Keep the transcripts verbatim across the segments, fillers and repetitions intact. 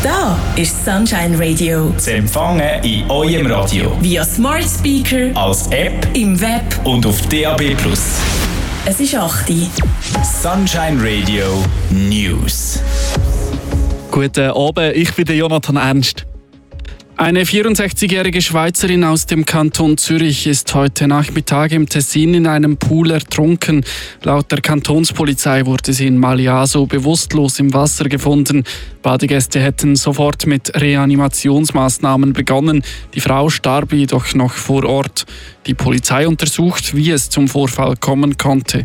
Da ist Sunshine Radio. Zu empfangen in eurem Radio. Via Smart Speaker, als App, im Web und auf D A B plus. Es ist acht Uhr. Sunshine Radio News. Guten Abend, ich bin Jonathan Ernst. Eine vierundsechzigjährige Schweizerin aus dem Kanton Zürich ist heute Nachmittag im Tessin in einem Pool ertrunken. Laut der Kantonspolizei wurde sie in Maliaso bewusstlos im Wasser gefunden. Badegäste hätten sofort mit Reanimationsmaßnahmen begonnen. Die Frau starb jedoch noch vor Ort. Die Polizei untersucht, wie es zum Vorfall kommen konnte.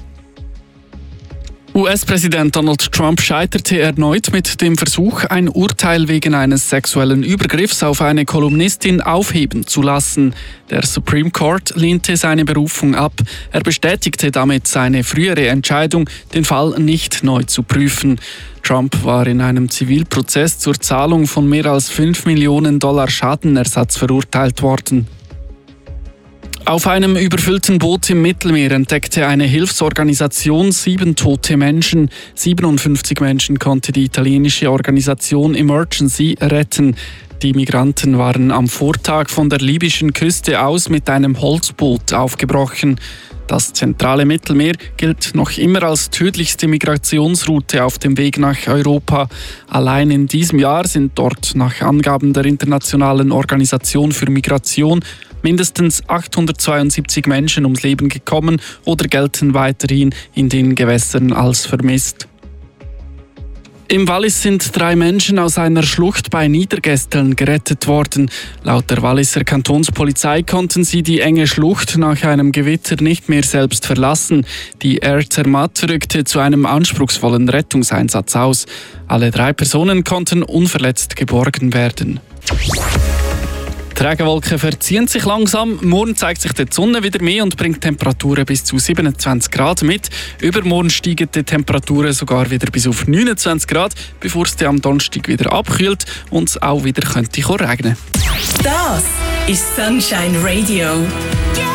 U S-Präsident Donald Trump scheiterte erneut mit dem Versuch, ein Urteil wegen eines sexuellen Übergriffs auf eine Kolumnistin aufheben zu lassen. Der Supreme Court lehnte seine Berufung ab. Er bestätigte damit seine frühere Entscheidung, den Fall nicht neu zu prüfen. Trump war in einem Zivilprozess zur Zahlung von mehr als fünf Millionen Dollar Schadenersatz verurteilt worden. Auf einem überfüllten Boot im Mittelmeer entdeckte eine Hilfsorganisation sieben tote Menschen. siebenundfünfzig Menschen konnte die italienische Organisation Emergency retten. Die Migranten waren am Vortag von der libyschen Küste aus mit einem Holzboot aufgebrochen. Das zentrale Mittelmeer gilt noch immer als tödlichste Migrationsroute auf dem Weg nach Europa. Allein in diesem Jahr sind dort nach Angaben der Internationalen Organisation für Migration mindestens achthundertzweiundsiebzig Menschen ums Leben gekommen oder gelten weiterhin in den Gewässern als vermisst. Im Wallis sind drei Menschen aus einer Schlucht bei Niedergesteln gerettet worden. Laut der Walliser Kantonspolizei konnten sie die enge Schlucht nach einem Gewitter nicht mehr selbst verlassen. Die Air Zermatt rückte zu einem anspruchsvollen Rettungseinsatz aus. Alle drei Personen konnten unverletzt geborgen werden. Die Regenwolken verziehen sich langsam. Morgen zeigt sich die Sonne wieder mehr und bringt Temperaturen bis zu siebenundzwanzig Grad mit. Übermorgen steigen die Temperaturen sogar wieder bis auf neunundzwanzig Grad, bevor es dann am Donnerstag wieder abkühlt und es auch wieder könnte regnen. Das ist Sunshine Radio.